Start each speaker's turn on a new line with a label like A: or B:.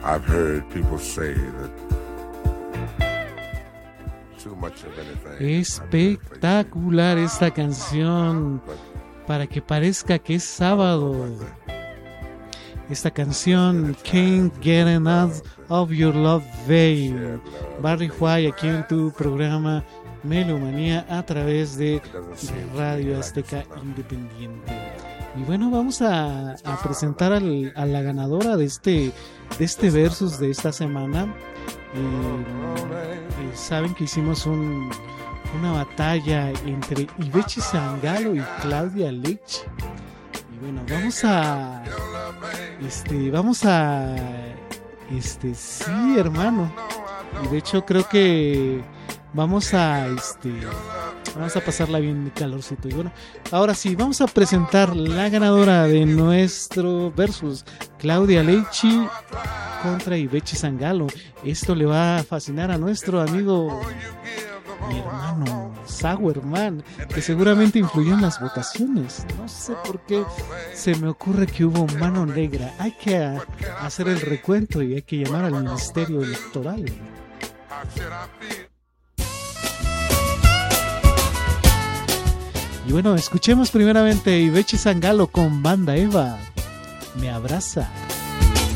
A: I've heard people say that too much of anything.
B: Espectacular esta canción, para que parezca que es sábado. Esta canción, Can't Get Enough of Your Love, Babe. Barry White, aquí en tu programa Melomanía a través de Radio Azteca Independiente. Y bueno, vamos a presentar a la ganadora de este versus de esta semana. Saben que hicimos una batalla entre Ivechi Zangalo y Claudia Leche. Y bueno, sí, hermano. Y de hecho creo que vamos a pasarla bien de calorcito. Y bueno, ahora sí, vamos a presentar la ganadora de nuestro versus, Claudia Leite contra Ivechi Zangalo. Esto le va a fascinar a nuestro amigo, mi hermano Sauerman, que seguramente influyó en las votaciones. No sé por qué se me ocurre que hubo mano negra. Hay que hacer el recuento y hay que llamar al Ministerio Electoral. Y bueno, escuchemos primeramente Ivechi Zangalo con Banda Eva, Me Abraza.